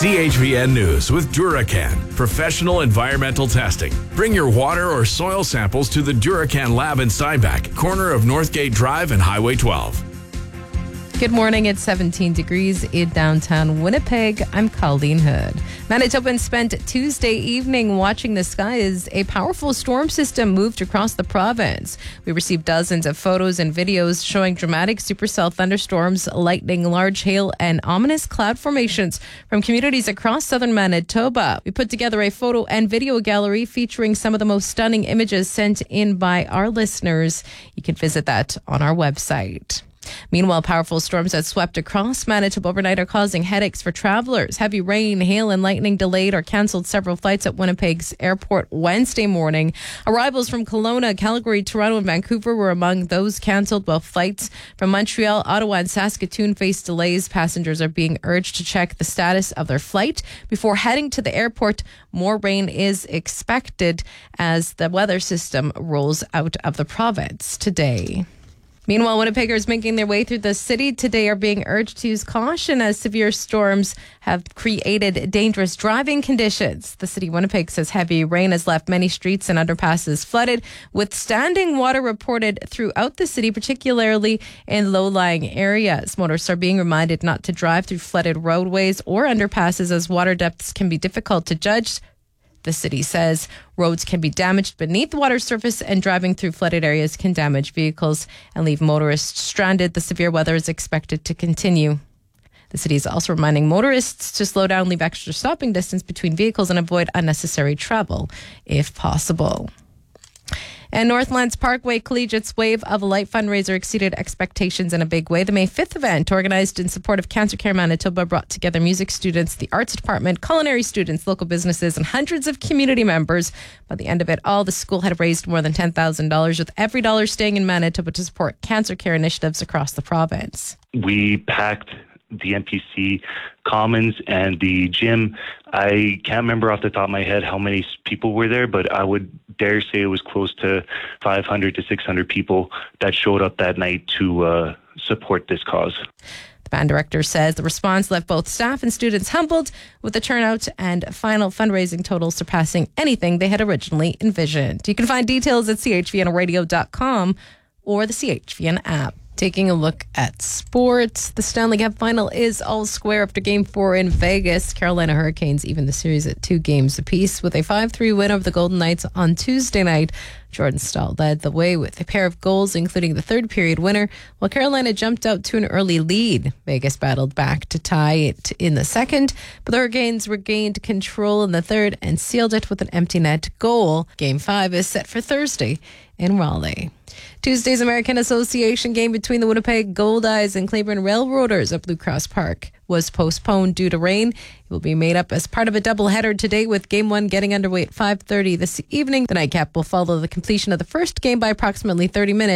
CHVN News with Duracan, professional environmental testing. Bring your water or soil samples to the Duracan lab in Steinbach, corner of Northgate Drive and Highway 12. Good morning. It's 17 degrees in downtown Winnipeg. I'm Colleen Hood. Manitobans spent Tuesday evening watching the sky as a powerful storm system moved across the province. We received dozens of photos and videos showing dramatic supercell thunderstorms, lightning, large hail, and ominous cloud formations from communities across southern Manitoba. We put together a photo and video gallery featuring some of the most stunning images sent in by our listeners. You can visit that on our website. Meanwhile, powerful storms that swept across Manitoba overnight are causing headaches for travelers. Heavy rain, hail, and lightning delayed or canceled several flights at Winnipeg's airport Wednesday morning. Arrivals from Kelowna, Calgary, Toronto, and Vancouver were among those canceled, while flights from Montreal, Ottawa, and Saskatoon faced delays. Passengers are being urged to check the status of their flight before heading to the airport. More rain is expected as the weather system rolls out of the province today. Meanwhile, Winnipeggers making their way through the city today are being urged to use caution as severe storms have created dangerous driving conditions. The city of Winnipeg says heavy rain has left many streets and underpasses flooded, with standing water reported throughout the city, particularly in low-lying areas. Motorists are being reminded not to drive through flooded roadways or underpasses as water depths can be difficult to judge. The city says roads can be damaged beneath the water surface, and driving through flooded areas can damage vehicles and leave motorists stranded. The severe weather is expected to continue. The city is also reminding motorists to slow down, leave extra stopping distance between vehicles, and avoid unnecessary travel if possible. And Northlands Parkway Collegiate's Wave of Light fundraiser exceeded expectations in a big way. The May 5th event, organized in support of Cancer Care Manitoba, brought together music students, the arts department, culinary students, local businesses, and hundreds of community members. By the end of it all, the school had raised more than $10,000, with every dollar staying in Manitoba to support cancer care initiatives across the province. We packed the NPC Commons and the gym. I can't remember off the top of my head how many people were there, but I would dare say it was close to 500 to 600 people that showed up that night to support this cause. The band director says the response left both staff and students humbled, with the turnout and final fundraising total surpassing anything they had originally envisioned. You can find details at chvnradio.com or the CHVN app. Taking a look at sports, the Stanley Cup final is all square after Game 4 in Vegas. Carolina Hurricanes even the series at 2 games apiece with a 5-3 win over the Golden Knights on Tuesday night. Jordan Staal led the way with a pair of goals, including the third period winner, while Carolina jumped out to an early lead. Vegas battled back to tie it in the second, but the Hurricanes regained control in the third and sealed it with an empty net goal. Game 5 is set for Thursday in Raleigh. Tuesday's American Association game between the Winnipeg Goldeyes and Claiborne Railroaders at Blue Cross Park was postponed due to rain. It will be made up as part of a doubleheader today, with Game 1 getting underway at 5:30 this evening. The nightcap will follow the completion of the first game by approximately 30 minutes.